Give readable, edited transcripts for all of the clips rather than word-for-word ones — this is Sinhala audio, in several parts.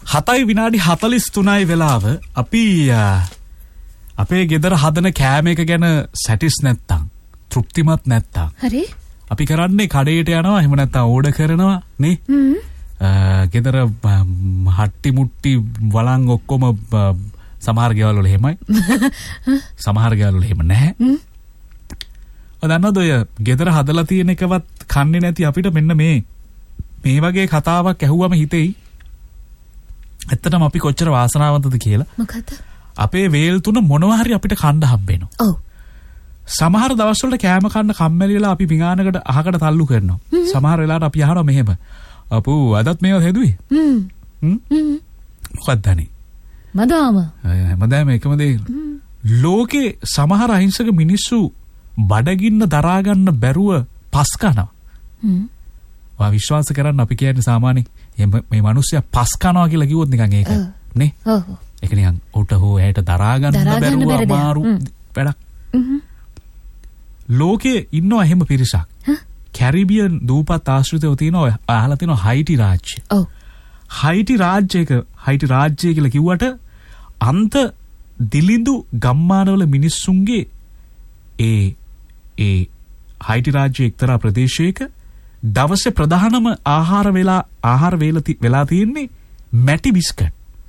7 විනාඩි 43යි වෙලාව. අපි අපේ ගෙදර හදන කෑම එක ගැන සැටිස් නැත්තම් තෘප්තිමත් නැත්තම් හරි අපි කරන්නේ කඩේට යනවා එහෙම නැත්තම් ඕඩර් කරනවා නේ. ගෙදර හට්ටි මුට්ටි වළං ඔක්කොම සමහර ගෙවල් වල එහෙමයි. සමහර ගෙවල් වල එහෙම නැහැ. ඔය ඔය ගෙදර හදලා තියෙන එකවත් කන්නේ නැති අපිට මෙන්න මේ වගේ කතාවක් ඇහුවම හිතෙයි ඇත්තටම අපි කොච්චර වාසනාවන්තද කියලා. මොකද අපේ වේල් තුන මොනවා හරි අපිට කන්න හම්බෙනවා. ඔව්. සමහර දවස්වල කෑම කන්න කම්මැලි වෙලා අපි පිඟානකට අහකට තල්ලු කරනවා. සමහර වෙලාවට අපි අහනවා මෙහෙම. අපු අදත් මේව හැදුවේ. මොකක්ද අනේ? මදාම එකම දේ. ලෝකේ සමහර අහිංසක මිනිස්සු බඩගින්න දරා ගන්න බැරුව පස් කනවා. වා විශ්වාස කරන්න අපි කියන්නේ සාමාන්‍යයෙන් මේ මිනිස්සයා පස් කනවා කියලා කිව්වොත් නිකන් ඒක නේ. ඔව්. ඒක නිකන් උට හෝ ඇයට දරා ගන්න බැරුව අමාරු වැඩක්. ලෝකේ ඉන්නවා එහෙම පිරිසක්. කැරිබියන් දූපත් ආශ්‍රිතව තියෙනවා. අහලා තියෙනවා හයිටි රාජ්‍ය. ඔව්. හයිටි රාජ්‍ය කියලා කිව්වට අන්ත දිලිඳු ගම්මානවල මිනිස්සුන්ගේ ඒ හයිටි රාජ්‍ය එක්තරා ප්‍රදේශයක දවසේ ප්‍රධානම ආහාර වෙලා තියෙන්නේ මැටි බිස්කට්.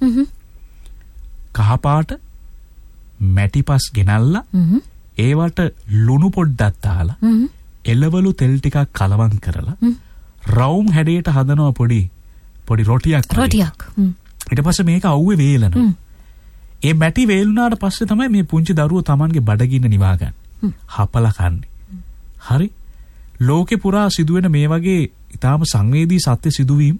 කහපාට මැටිපස් ගෙනල්ලා ඒවට ලුණු පොඩ්ඩක් දාලා එළවලු තෙල් ටිකක් කලවම් කරලා රවුම් හැඩයට හදනවා පොඩි රොටියක්. ඊට පස්සේ මේක අවුවේ වේලනවා. ඒ මැටි වේලුනාට පස්සේ තමයි මේ පුංචි දරුවෝ Tamanගේ බඩගින්න නිවා ගන්න. හපලා කන්නේ. හරි. ලෝකේ පුරා සිදුවෙන මේ වගේ ඊටාම සංවේදී සත්‍ය සිදුවීම්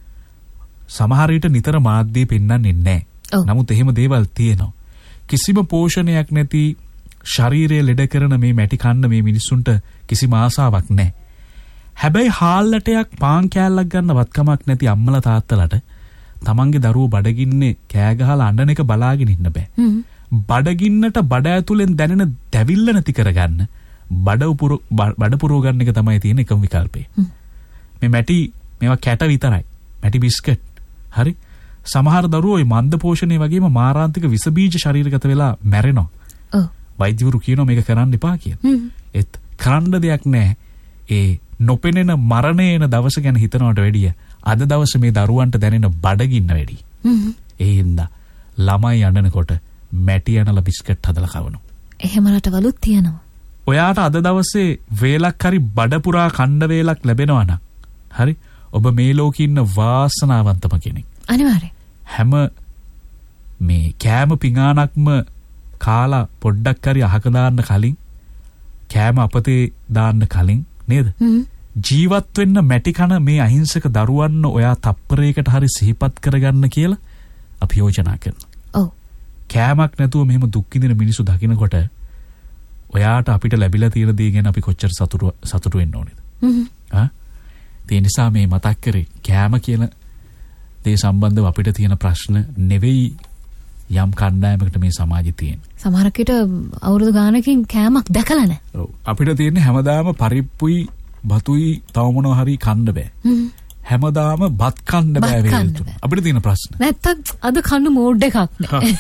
සමහර විට නිතර මාධ්‍යයේ පෙන්වන්නේ නැහැ. නමුත් එහෙම දේවල් තියෙනවා. කිසිම පෝෂණයක් නැති ශරීරය ලෙඩ කරන මේ මැටි කන්න මේ මිනිස්සුන්ට කිසිම ආසාවක් නැහැ. හැබැයි හාල්ලටයක් පාන් කෑල්ලක් ගන්නවත් කමක් නැති අම්මලා තාත්තලාට තමන්ගේ දරුවෝ බඩගින්නේ කෑ ගහලා අඬන එක බලාගෙන ඉන්න බෑ. බඩගින්නට බඩ ඇතුලෙන් දැනෙන දැවිල්ල නැති කරගන්න බඩ පුරව ගන්න එක තමයි තියෙන එකම විකල්පය. මේ මේවා කැට විතරයි. මැටි බිස්කට්. හරි. සමහර දරුවෝ මේ මන්ද පෝෂණය වගේම මාරාන්තික විස බීජ ශරීරගත වෙලා මැරෙනවා. ඔව්. වෛද්‍යවරු කියනවා මේක කරන්න එපා කියලා. ඒත් කරන්න දෙයක් නැහැ. ඒ නොපෙනෙන මරණය එන දවස ගැන හිතනවට වැඩිය අද දවසේ මේ දරුවන්ට දැනෙන බඩගින්න වැඩි. ඒ හින්දා ළමයි අඬනකොට මැටි අනලා බිස්කට් හදලා කවනවා. එහෙම රටවලුත් තියෙනවා. ඔයාට අද දවසේ වේලක් හරි බඩ පුරා කණ්ඩ වේලක් ලැබෙනවා නම් හරි ඔබ මේ ලෝකේ ඉන්න වාසනාවන්තම කෙනෙක්. අනිවාර්යයෙන්. හැම මේ කෑම පිඟානක්ම කාලා පොඩ්ඩක් හරි අහක දාන්න කලින් කෑම අපතේ දාන්න කලින් නේද? ජීවත් වෙන්න මැටි කන මේ අහිංසක දරුවන්න ඔයා තප්පරයකට හරි සිහිපත් කරගන්න කියලා අපි යෝජනා කරනවා. ඔව්. කෑමක් නැතුව මෙහෙම දුක් විඳින මිනිස්සු දකිනකොට ඔයාට අපිට ලැබිලා තියෙන දේ ගැන අපි කොච්චර සතුටු වෙන්න ඕනේද? ඒ නිසා මේ මතක් කරේ කෑම කියන දේ සම්බන්ධව අපිට තියෙන ප්‍රශ්න නෙවෙයි යම් කණ්ඩායමකට මේ සමාජෙ තියෙන. සමහරකට අවුරුදු ගානකින් කෑමක් දැකලා නැහැ. ඔව්. අපිට තියෙන්නේ හැමදාම පරිප්පුයි බතුයි තව මොනවා හරි කන්න බෑ. හැමදාම බත් කන්න බෑ වේල්තු. අපිට තියෙන ප්‍රශ්න. නැත්තම් අද කන්න මෝඩ් එකක් නෑ.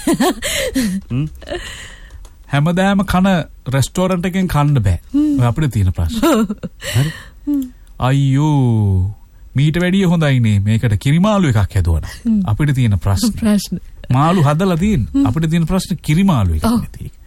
හැමදාම කන රෙස්ටෝරන්ට් එකෙන් කන්න බෑ. ඔය අපිට තියෙන ප්‍රශ්න. හරි. අයියෝ මීට වැඩිය හොඳයි නේ මේකට කිරිමාළු එකක් හැදුවා. අපිට තියෙන ප්‍රශ්න. මාළු හදලා තියෙන. අපිට තියෙන ප්‍රශ්න කිරිමාළු එකක් නැති එක.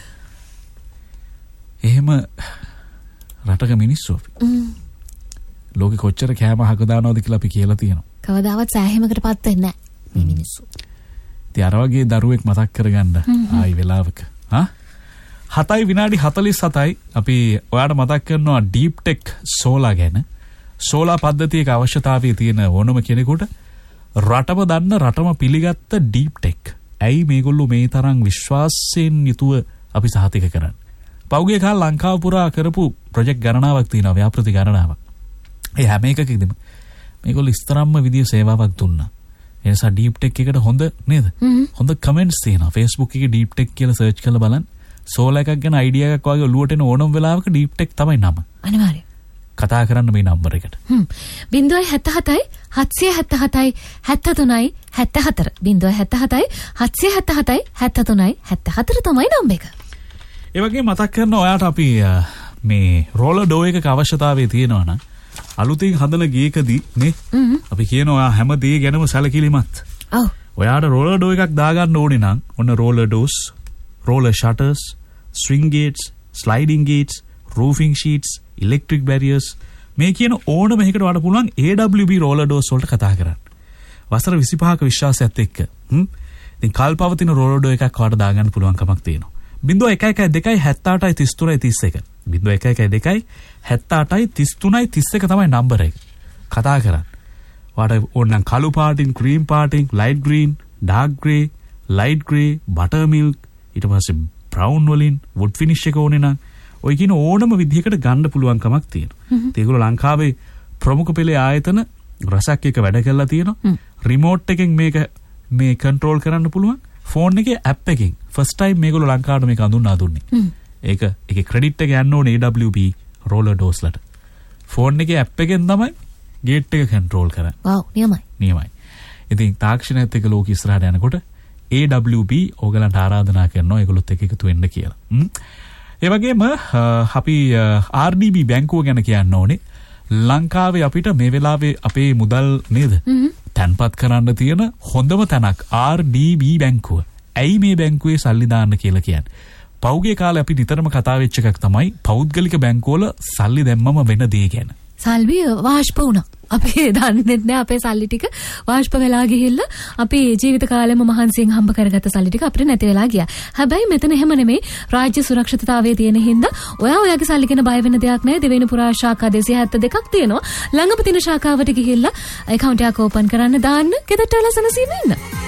එහෙම රටක මිනිස්සු ලෝකෙ කොච්චර කෑම හක දානවද කියලා අපි කියලා තියෙනවා. කවදාවත් සෑහීමකටපත් වෙන්නේ නැහැ මේ මිනිස්සු. ඉතින් අර වගේ දරුවෙක් මතක් කරගන්න ආයි වෙලාවක. 7 විනාඩි 47යි අපි ඔයාලට මතක් කරනවා ඩීප් ටෙක් සෝලා ගැන. සෝලා පද්ධතියක අවශ්‍යතාවය තියෙන ඕනම කෙනෙකුට රටම දන්න රටම පිළිගත්ත ඩීප් ටෙක්. ඇයි මේගොල්ලෝ මේ තරම් විශ්වාසයෙන් යුතුව අපි සහතික කරන්නේ? පෞගේ කාල ලංකාව පුරා කරපු ප්‍රොජෙක්ට් ගණනාවක් තියෙනවා ව්‍යාපෘති ගණනාවක්. ඒ හැම එකකදීම මේගොල්ලෝ ඉස්තරම්ම විදිය සේවාවක් දුන්නා. ඒ නිසා ඩීප් ටෙක් එකට හොඳ නේද? හොඳ කමෙන්ට්ස් තියෙනවා. Facebook එකේ ඩීප් ටෙක් කියලා සර්ච් කරලා බලන්න. සෝලා එකක් ගැන අයිඩියා එකක් වගේ ඔලුවට එන ඕනම වෙලාවක ඩීප් ටෙක් තමයි නම. අනිවාර්යයෙන්. කතා කරන්න මේ නම්බර් එකට. 077 777 73 74 077 777 73 74 තමයි නම්බර එක. ඒ වගේ මතක් කරන ඔයාට අපි මේ රෝලර් ඩෝ එකක අවශ්‍යතාවය තියෙනවා නම් අලුතින් හදන ගේකදී නේ අපි කියනවා ඔයා හැම දේ ගැනම සැලකිලිමත්. ඔව්. ඔයාට රෝලර් ඩෝ එකක් දාගන්න ඕනේ නම් ඔන්න roller dose, roller ෂටර්ස්, swing gates, ස්ලයිඩින් gates, රූෆින් sheets, electric barriers මේ කියන ඕනම එකකට වඩා පුළුවන් AWB රෝලර් ඩෝස් වලට කතා කරන්න. වසර 25ක විශ්වාසයත් එක්ක ඉතින් කල්පවතින රෝලර් ඩෝ එකක් වට දාගන්න පුළුවන් කමක් තියෙනවා. 0112 78 33 31 0112 78 33 31 තමයි නම්බර එක. කතා කරන්න. වාට ඕනනම් කළු පාටින්, ක්‍රීම් පාටින්, light green, dark Grey, light Grey, butter milk, ඊට පස්සේ බ්‍රවුන් වලින් වුඩ් ෆිනිෂ් එක ඕනේ නම් ඔය කියන ඕනම විදිහකට ගන්න පුළුවන් කමක් තියෙනවා. ඒගොල්ලෝ ලංකාවේ ප්‍රමුඛ පෙළේ ආයතන රසක් එක වැඩ කරලා තියෙනවා. රිමෝට් එකෙන් මේක මේ කන්ට්‍රෝල් කරන්න පුළුවන්. ෆෝන් එකේ ඇප් එකෙන් ෆස්ට් ටයිම් මේගොල්ලෝ ලංකාවට මේක අඳුන්වා දුන්නේ. ඒක ඒකේ ක්‍රෙඩිට් එක යන්න ඕනේ AWB රෝලර් ඩෝස්ලට. ෆෝන් එකේ ඇප් එකෙන් තමයි ගේට් එක කන්ට්‍රෝල් කරන්නේ. වව් නියමයි. ඉතින් තාක්ෂණයත් එක්ක ලෝක ඉස්සරහට යනකොට AWB ඕගලන්ට ආරාධනා කරනවා ඒගොල්ලොත් එක්ක එකතු වෙන්න කියලා. ඒ වගේම අපි RDB බැංකුව ගැන කියන්න ඕනේ. ලංකාවේ අපිට මේ වෙලාවේ අපේ මුදල් නේද? තැන්පත් කරන්න තියෙන හොඳම තැනක් RDB බැංකුව. ඇයි මේ බැංකුවේ සල්ලි දාන්න කියලා කියන්නේ? පෞගේ කාලේ අපි නිතරම කතා වෙච්ච එකක් තමයි පෞද්ගලික බැංකුවල සල්ලි දැම්මම වෙන දේ ගැන. සල්වි වාෂ්ප වුණා. අපි දන්නේ නැහැ අපේ සල්ලි ටික වාෂ්ප වෙලා ගිහිල්ලා අපි ජීවිත කාලෙම මහන්සියෙන් හම්බ කරගත්ත සල්ලි ටික අපිට නැති වෙලා ගියා. හැබැයි මෙතන එහෙම නෙමෙයි. රාජ්‍ය සුරක්ෂිතතාවයේ තියෙන හින්දා ඔයාගේ සල්ලි ගැන බය වෙන්න දෙයක් නැහැ. දෙවෙනි පුරා ශාඛා 272ක් තියෙනවා. ළඟම තියෙන ශාඛාවට ගිහිල්ලා account එකක් open කරන්න දාන්න. ගෙදරට ලසනසීම වෙන්න.